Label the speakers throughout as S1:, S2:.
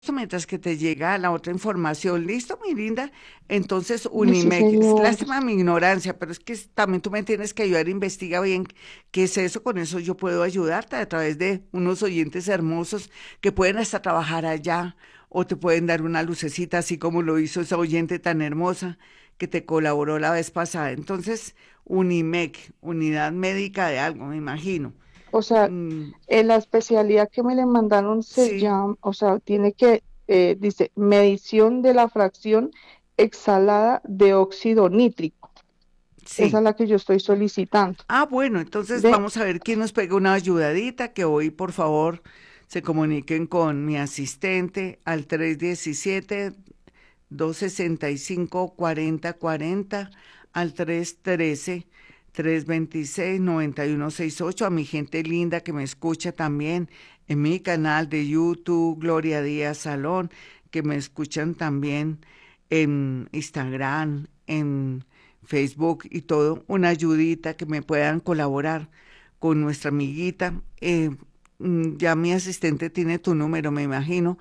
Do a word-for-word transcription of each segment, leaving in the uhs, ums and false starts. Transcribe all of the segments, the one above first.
S1: mientras que te llega la otra información. ¿Listo, mi linda? Entonces,
S2: Ay, sí,
S1: Unimec, es
S2: señor.
S1: lástima mi ignorancia, pero es que es- también tú me tienes que ayudar, investiga bien qué es eso, con eso yo puedo ayudarte a través de unos oyentes hermosos que pueden hasta trabajar allá o te pueden dar una lucecita, así como lo hizo esa oyente tan hermosa que te colaboró la vez pasada. Entonces, Unimec, Unidad Médica de algo, me imagino.
S2: O sea,
S1: Mm,
S2: en la especialidad que me le mandaron se
S1: sí,
S2: llama, o sea, tiene que, eh, dice, medición de la fracción exhalada de óxido nítrico. Esa
S1: sí.
S2: es la que yo estoy solicitando.
S1: Ah, bueno, entonces
S2: De,
S1: vamos a ver quién nos pega una ayudadita, que hoy por favor se comuniquen con mi asistente al tres uno siete, dos seis cinco, cuarenta cuarenta, al tres uno tres, tres dos seis, nueve uno seis ocho, a mi gente linda que me escucha también en mi canal de YouTube, Gloria Díaz Salón, que me escuchan también en Instagram, en Facebook y todo, una ayudita que me puedan colaborar con nuestra amiguita. Eh, mm, ya mi asistente tiene tu número, me imagino.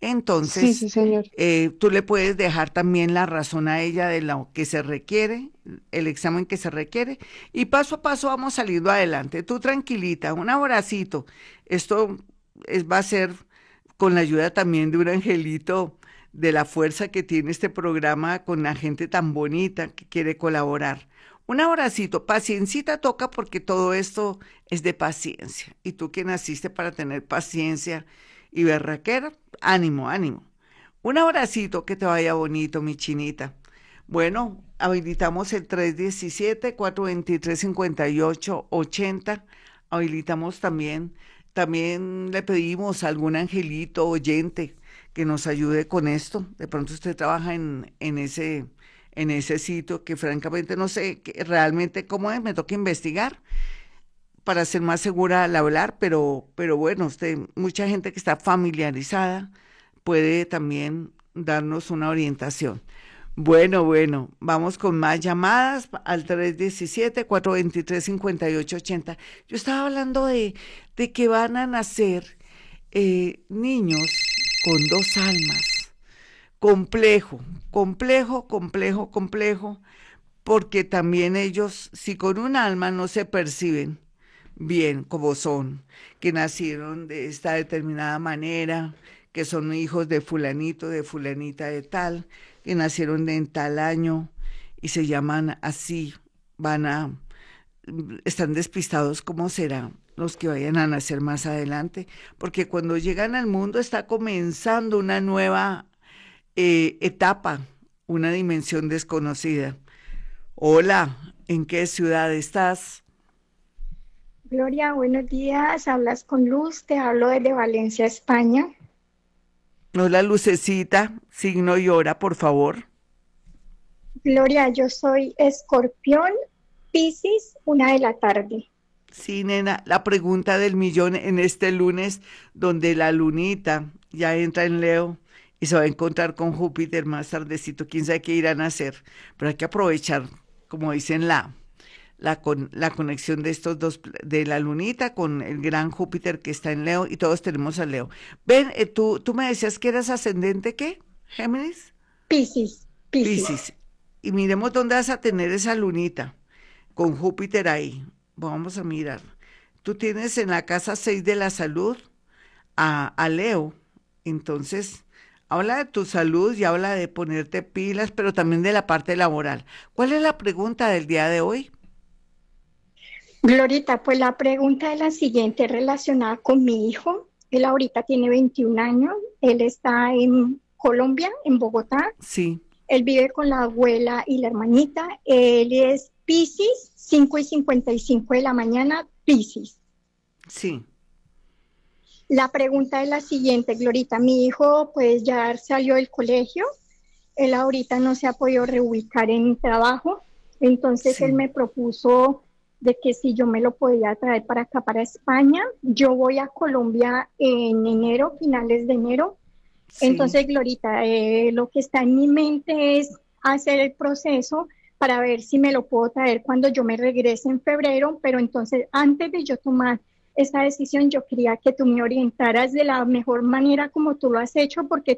S2: sí,
S1: Entonces,
S2: sí, señor.
S1: eh, tú le puedes dejar también la razón a ella de lo que se requiere, el examen que se requiere, y paso a paso vamos saliendo adelante. Tú tranquilita, un abracito. Esto es, va a ser con la ayuda también de un angelito, de la fuerza que tiene este programa con la gente tan bonita que quiere colaborar. Un abracito, paciencita toca porque todo esto es de paciencia. Y tú que naciste para tener paciencia y berraquera, ánimo, ánimo. Un abracito, que te vaya bonito, mi chinita. Bueno, habilitamos el tres uno siete, cuatro dos tres, cinco ocho ocho cero. Habilitamos también, también le pedimos a algún angelito oyente que nos ayude con esto. De pronto usted trabaja en, en ese, en ese sitio que francamente no sé que realmente cómo es, me toca investigar para ser más segura al hablar, pero, pero bueno, usted, mucha gente que está familiarizada puede también darnos una orientación. Bueno, bueno, vamos con más llamadas al tres uno siete, cuatro dos tres, cinco ocho ocho cero. Yo estaba hablando de, de que van a nacer eh, niños con dos almas. Complejo, complejo, complejo, complejo, porque también ellos, si con un alma no se perciben bien como son, que nacieron de esta determinada manera, que son hijos de fulanito, de fulanita de tal, que nacieron de en tal año y se llaman así, van a, están despistados, ¿cómo será? Los que vayan a nacer más adelante, porque cuando llegan al mundo está comenzando una nueva eh, etapa, una dimensión desconocida. Hola, ¿en qué ciudad estás?
S3: Gloria, buenos días. Hablas con Luz, te hablo desde Valencia, España.
S1: Hola, Lucecita, signo y hora, por favor.
S3: Gloria, yo soy Escorpión, Piscis, una de la tarde.
S1: Sí, nena, la pregunta del millón en este lunes, donde la lunita ya entra en Leo y se va a encontrar con Júpiter más tardecito, quién sabe qué irán a hacer, pero hay que aprovechar, como dicen, la, la, con, la conexión de estos dos, de la lunita con el gran Júpiter que está en Leo y todos tenemos a Leo. Ven, eh, tú, tú me decías que eras ascendente, ¿qué? Géminis.
S3: Piscis, Piscis.
S1: Piscis. Y miremos dónde vas a tener esa lunita con Júpiter ahí. Vamos a mirar. Tú tienes en la casa seis de la salud a, a Leo. Entonces, habla de tu salud y habla de ponerte pilas, pero también de la parte laboral. ¿Cuál es la pregunta del día de hoy?
S3: Glorita, pues la pregunta es la siguiente relacionada con mi hijo. Él ahorita tiene veintiún años, él está en Colombia, en Bogotá.
S1: Sí,
S3: Él vive con la abuela y la hermanita. Él es Piscis, cinco y cincuenta y cinco de la mañana, Piscis.
S1: sí,
S3: La pregunta es la siguiente, Glorita. Mi hijo pues ya salió del colegio, él ahorita no se ha podido reubicar en trabajo, entonces él
S1: sí,
S3: me propuso de que si yo me lo podía traer para acá, para España. Yo voy a Colombia en enero, finales de enero.
S1: sí.
S3: Entonces, Glorita, eh, lo que está en mi mente es hacer el proceso para ver si me lo puedo traer cuando yo me regrese en febrero, pero entonces antes de yo tomar esta decisión, yo quería que tú me orientaras de la mejor manera como tú lo has hecho, porque